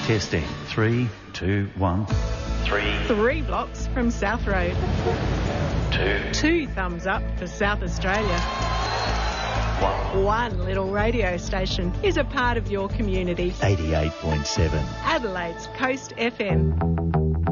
Testing. 3, 2, 1. 3 blocks from South Road. 2 thumbs up for South Australia. 1 little radio station is a part of your community. 88.7. Adelaide's Coast FM.